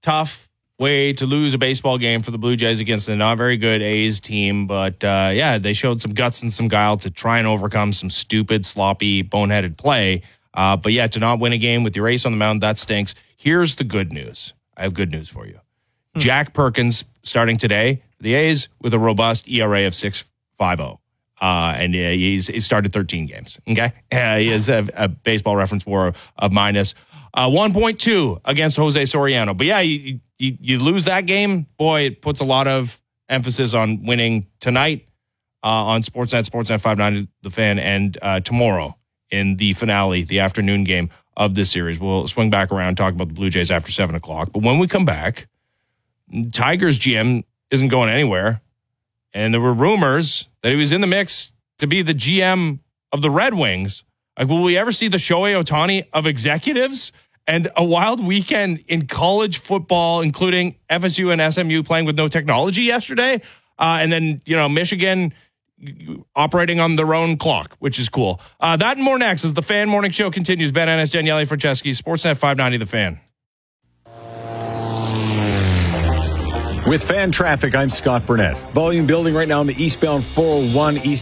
tough way to lose a baseball game for the Blue Jays against a not very good A's team. But, they showed some guts and some guile to try and overcome some stupid, sloppy, boneheaded play. To not win a game with your ace on the mound, that stinks. Here's the good news. I have good news for you. Jack Perkins starting today for the A's with a robust ERA of 6.50. He's started 13 games. Okay. He has a baseball reference WAR of minus 1.2 against Jose Soriano. But you lose that game. Boy, it puts a lot of emphasis on winning tonight on Sportsnet 590, The Fan, and tomorrow in the finale, the afternoon game of this series. We'll swing back around and talk about the Blue Jays after 7 o'clock. But when we come back, Tigers GM isn't going anywhere. And there were rumors that he was in the mix to be the GM of the Red Wings. Like, will we ever see the Shohei Ohtani of executives? And a wild weekend in college football, including FSU and SMU playing with no technology yesterday. And then, Michigan operating on their own clock, which is cool. That and more next as the Fan Morning Show continues. Ben Ennis, Daniele Franceschi, Sportsnet 590, The Fan. With fan traffic, I'm Scott Burnett. Volume building right now on the eastbound 401 east